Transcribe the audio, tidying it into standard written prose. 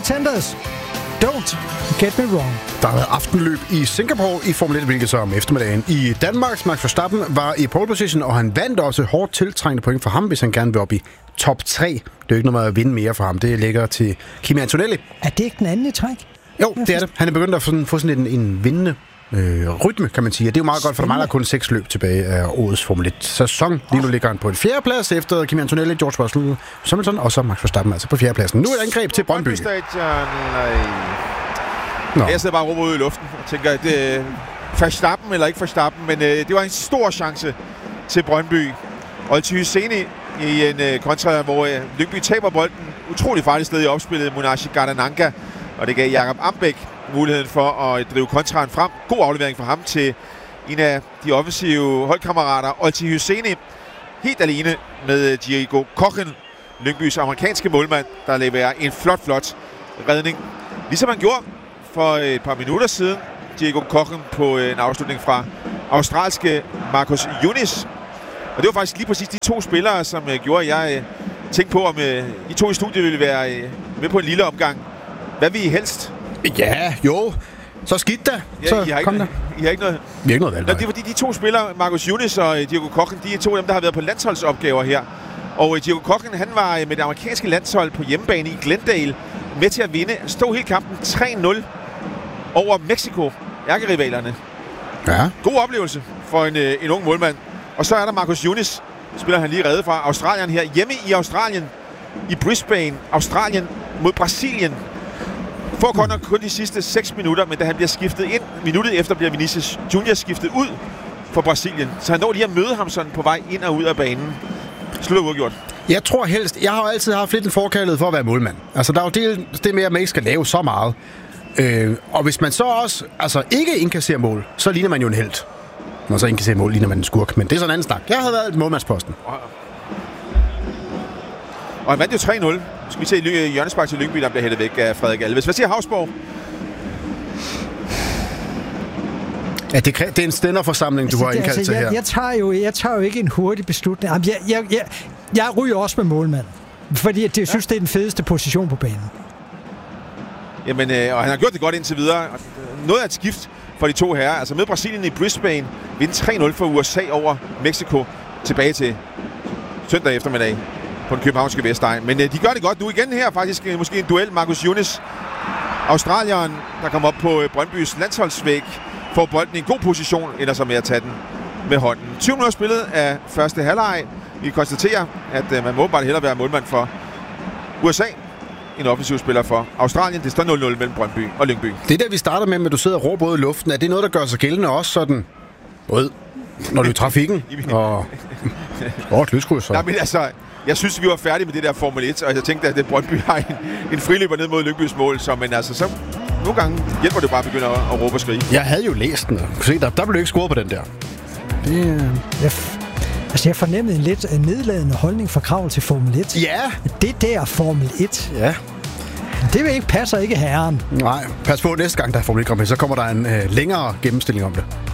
Pretenders. Don't get me wrong. Der har været aftenløb i Singapore i Formel 1, hvilket så om eftermiddagen. I Danmark, Max Verstappen var i pole position, og han vandt også hårdt tiltrængende point for ham, hvis han gerne vil op i top 3. Det er jo ikke noget med at vinde mere for ham. Det ligger til Kimi Antonelli. Er det ikke den anden i træk? Jo, det er det. Han er begyndt at få sådan en vindende rytme, kan man sige. Og det er jo meget godt, for der mangler kun 6 løb tilbage af årets Formel 1-sæson. Lige nu ligger han på en 4. plads efter Kimi Antonelli, George Russell, Hamilton og så Max Verstappen altså på 4. pladsen. Nu er et angreb til Brøndby. Jeg sidder bare og råber ud i luften og tænker, at Verstappen eller ikke Verstappen, men det var en stor chance til Brøndby. Og til Hyseni i en kontra, hvor Lyngby taber bolden utrolig farligt sted i opspillet. Munashi Gardananka, og det gav Jakob Ambæk muligheden for at drive kontraen frem. God aflevering for ham til en af de offensive holdkammerater. Og til Hyseni helt alene med Diego Kochen, Lyngbys amerikanske målmand, der leverer en flot redning. Ligesom han gjorde for et par minutter siden, Diego Kochen på en afslutning fra australske Marcus Yunis. Og det var faktisk lige præcis de 2 spillere, som gjorde, at jeg tænkte på, om I 2 i studiet ville være med på en lille omgang. Hvad vil I helst? Ja, jo. Så skidt da. Ja, så I har ikke noget. Vi har ikke noget valg. Det er fordi de 2 spillere, Marcus Yunis og Diego Kochen, de er 2 af dem, der har været på landsholdsopgaver her. Og Diego Kochen, han var med det amerikanske landshold på hjemmebane i Glendale med til at vinde. Stod hele kampen 3-0 over Mexico, ærkerivalerne. Ja. God oplevelse for en ung målmand. Og så er der Marcus Yunis, spiller han lige reddet fra Australien her. Hjemme i Australien, i Brisbane, Australien mod Brasilien. Får kun de sidste 6 minutter, men da han bliver skiftet ind, minuttet efter bliver Vinicius Junior skiftet ud for Brasilien. Så han når lige at møde ham sådan på vej ind og ud af banen. Slutter uafgjort. Jeg tror helst, jeg har jo altid haft lidt en forkærlighed for at være målmand. Altså, der er jo det med, at man ikke skal lave så meget. Og hvis man så også ikke indkasserer mål, så ligner man jo en helt. Når så indkasserer mål, ligner man en skurk. Men det er sådan en anden snak. Jeg havde været målmandsposten. Og han vandt jo 3-0. Skal vi se hjørnespark til Lyngby, der bliver hældet væk af Frederik Alves. Hvad siger Havsborg? Ja, det er en stænderforsamling, du har indkaldt til her. Jeg tager jo ikke en hurtig beslutning. Jeg ryger også med målmand. Fordi jeg synes, det er den fedeste position på banen. Jamen, og han har gjort det godt indtil videre. Noget af et skift for de 2 herrer. Altså med Brasilien i Brisbane, vinde 3-0 for USA over Mexico tilbage til søndag eftermiddag på den københavnske Vestegn. Men de gør det godt nu igen her, faktisk måske en duel. Marcus Yunis, australieren, der kommer op på Brøndbys landsholdsvæg, får bolden i en god position, ender så med at tage den med hånden. 20 minutter spillet af første halvleg. Vi konstaterer, at man må bare hellere være målmand for USA, en offensiv spiller for Australien. Det står 0-0 mellem Brøndby og Lyngby. Det der, vi starter med, at du sidder og råber ud i luften, er det noget, der gør sig gældende også sådan, både når du er i trafikken og et lyskryds? Nej, men altså, jeg synes, vi var færdige med det der Formel 1, og jeg tænkte, at Brøndby har en friløber ned mod Lyngbys mål, men altså, så nogle gange hjælper det bare at begynde at råbe og skrige. Jeg havde jo læst den, og se, der blev ikke scoret på den der. Jeg fornemmede en lidt nedladende holdning fra Krav til Formel 1. Ja. Det der Formel 1. Ja. Det passer ikke herren. Nej, pas på næste gang, der er Formel 1, så kommer der en længere gennemstilling om det.